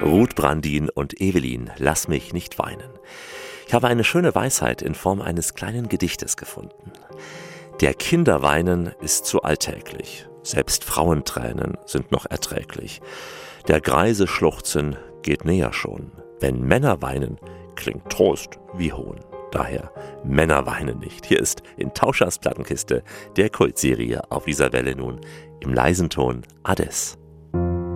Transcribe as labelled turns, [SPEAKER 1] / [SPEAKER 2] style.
[SPEAKER 1] Ruth Brandin und Evelyn, lass mich nicht weinen. Ich habe eine schöne Weisheit in Form eines kleinen Gedichtes gefunden. Der Kinderweinen ist zu alltäglich, selbst Frauentränen sind noch erträglich. Der Greise schluchzen geht näher schon. Wenn Männer weinen, klingt Trost wie Hohn. Daher, Männer weinen nicht. Hier ist in Tauschers Plattenkiste der Kultserie auf dieser Welle nun im leisen Ton Ades.